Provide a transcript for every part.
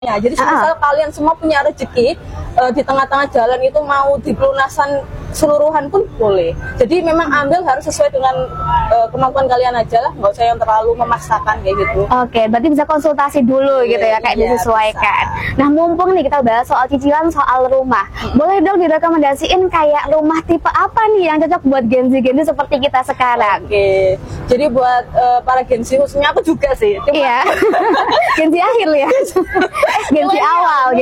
Ya, jadi misal kalian semua punya rezeki di tengah-tengah jalan itu mau dipelunasan seluruhan pun boleh. Jadi memang ambil harus sesuai dengan kemampuan kalian aja lah, nggak usah yang terlalu memaksakan kayak gitu. Oke, berarti bisa konsultasi dulu gitu ya, kayak disesuaikan. Bisa. Nah, mumpung nih kita bahas soal cicilan, soal rumah, boleh dong direkomendasiin kayak rumah tipe apa nih yang cocok buat Gen Z seperti kita sekarang? Oke, jadi buat para Gen Z, khususnya aku juga sih. Iya, Gen Z akhir ya. Gen Z awal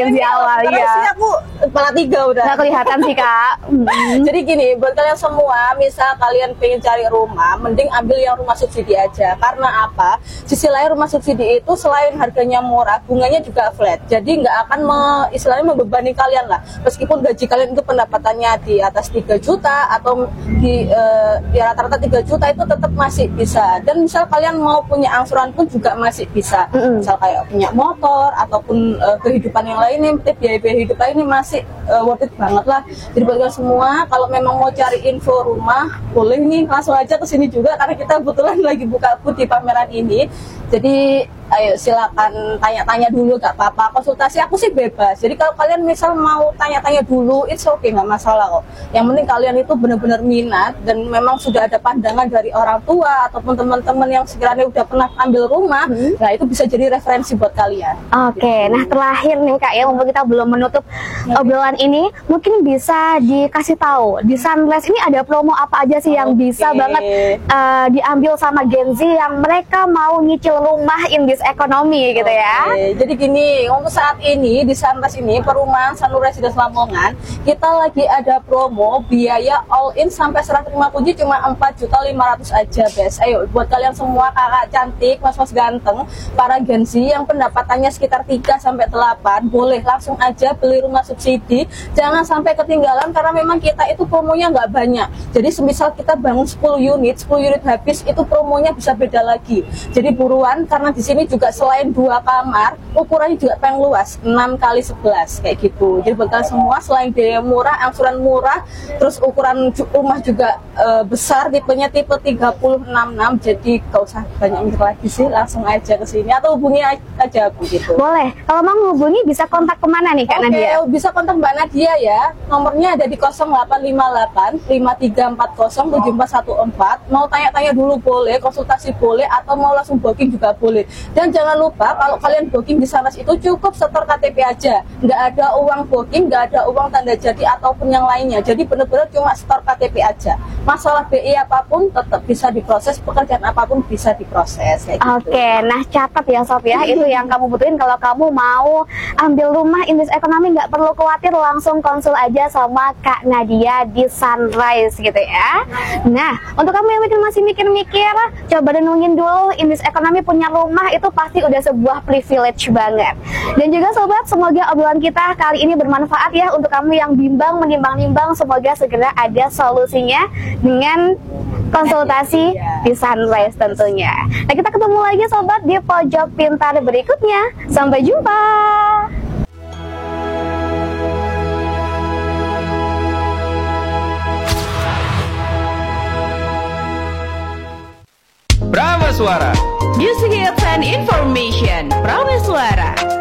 ya. Aku kepala 3 udah. Nggak kelihatan sih Kak. Jadi gini, buat kalian semua, misal kalian pengen cari rumah, mending ambil yang rumah subsidi aja. Karena apa? Sisi lain rumah subsidi itu selain harganya murah, bunganya juga flat. Jadi nggak akan istilahnya membebani kalian lah. Meskipun gaji kalian itu pendapatannya di atas 3 juta atau di rata-rata 3 juta itu tetap masih bisa. Dan misal kalian mau punya angsuran pun juga masih bisa. Misal kayak punya motor ataupun kehidupan yang lainnya, biaya-biaya hidup lainnya masih worth it banget lah. Jadi buat kalian semua, kalau memang mau cari info rumah, boleh nih langsung aja ke sini juga karena kita kebetulan lagi buka booth di pameran ini. Jadi ayo silakan tanya-tanya dulu, gak apa-apa. Konsultasi aku sih bebas. Jadi kalau kalian misal mau tanya-tanya dulu, it's okay, nggak masalah kok. Yang penting kalian itu benar-benar minat dan memang sudah ada pandangan dari orang tua ataupun teman-teman yang sekiranya udah pernah ambil rumah, nah itu bisa jadi referensi buat kalian. Oke, nah terakhir nih Kak ya, mumpung kita belum menutup obrolan ini, mungkin bisa dikasih tahu di Sunrise ini ada promo apa aja sih yang bisa banget diambil sama Gen Z yang mereka mau nyicil rumah in this ekonomi gitu ya. Jadi gini, untuk saat ini di Sunrise ini perumahan Sanur Residence Lamongan kita lagi ada promo biaya all in sampai serah terima kunci cuma 4.500.000 aja, guys. Ayo buat kalian semua kakak cantik, mas-mas ganteng, para Gen Z yang pendapatannya sekitar 3 sampai 8, boleh langsung aja beli rumah subsidi. Jangan sampai ketinggalan karena memang kita itu promonya nggak banyak. Jadi semisal kita bangun 10 unit habis itu promonya bisa beda lagi. Jadi buruan karena di sini juga selain 2 kamar, ukurannya juga paling luas, 6x11 kayak gitu. Jadi buat kalian semua selain biaya murah, angsuran murah, terus ukuran rumah juga besar, tipenya tipe 3066. Jadi gak usah banyak mikir lagi sih, langsung aja ke sini atau hubungi aja aku gitu. Boleh. Kalau mau menghubungi bisa kontak kemana nih Kak Nadia? Bisa kontak Mbak Nadia ya. Nomornya ada di 0858 5340 7414. Mau tanya-tanya dulu boleh, konsultasi boleh, atau mau langsung booking juga boleh. Dan jangan lupa kalau kalian booking di Sunrise itu cukup setor KTP aja, nggak ada uang booking, nggak ada uang tanda jadi ataupun yang lainnya. Jadi benar-benar cuma setor KTP aja. Masalah BI apapun tetap bisa diproses, pekerjaan apapun bisa diproses. Oke, nah catat ya Sof ya, itu yang kamu butuhin kalau kamu mau ambil rumah in this ekonomi, nggak perlu khawatir, langsung konsul aja sama Kak Nadia di Sunrise gitu ya. Nah, untuk kamu yang masih mikir-mikir, coba renungin dulu, in this ekonomi punya rumah itu pasti udah sebuah privilege banget. Dan juga sobat, semoga obrolan kita kali ini bermanfaat ya untuk kamu yang bimbang, menimbang-nimbang. Semoga segera ada solusinya dengan konsultasi di Sunrise tentunya. Nah, kita ketemu lagi sobat di Pojok Pintar berikutnya. Sampai jumpa. Prameswara, Music Hits and Information. Prameswara.